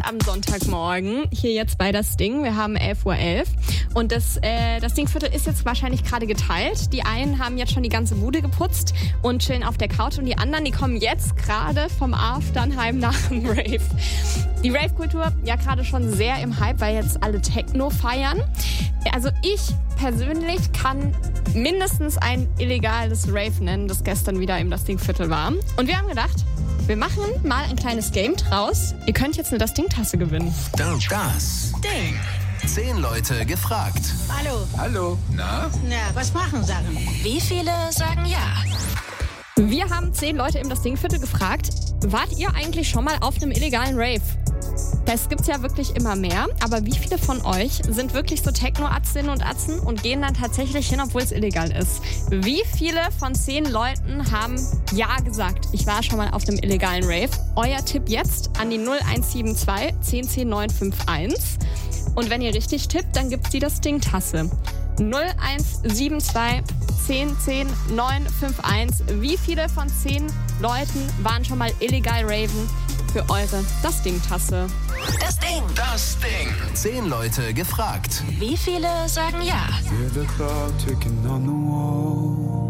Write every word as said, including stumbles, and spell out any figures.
am Sonntagmorgen hier jetzt bei Das Ding. Wir haben elf Uhr elf und das, äh, das Dingviertel ist jetzt wahrscheinlich gerade geteilt. Die einen haben jetzt schon die ganze Bude geputzt und chillen auf der Couch und die anderen, die kommen jetzt gerade vom Afternheim nach dem Rave. Die Rave-Kultur ja gerade schon sehr im Hype, weil jetzt alle Techno feiern. Also ich persönlich kann mindestens ein illegales Rave nennen, das gestern wieder im Das Ding-Viertel war. Und wir haben gedacht, wir machen mal ein kleines Game draus. Ihr könnt jetzt eine Das Ding-Tasse gewinnen. Das Ding. Zehn Leute gefragt. Hallo. Hallo. Na? Na, was machen Sachen? Wie viele sagen ja? Wir haben zehn Leute im Das Ding-Viertel gefragt, wart ihr eigentlich schon mal auf einem illegalen Rave? Das gibt's ja wirklich immer mehr, aber wie viele von euch sind wirklich so Techno-Atzinnen und Atzen und gehen dann tatsächlich hin, obwohl es illegal ist? Wie viele von zehn Leuten haben ja gesagt, ich war schon mal auf einem illegalen Rave? Euer Tipp jetzt an die null eins sieben zwei, zehn zehn, neun fünf eins. Und wenn ihr richtig tippt, dann gibt's die Das Ding-Tasse. null eins sieben zwei, zehn zehn, neun fünf eins. Wie viele von zehn Leuten waren schon mal illegal raven? Für eure Das Ding-Tasse. Das Ding. Das Ding. Zehn Leute gefragt. Wie viele sagen ja? Feel the clock ticking on the wall.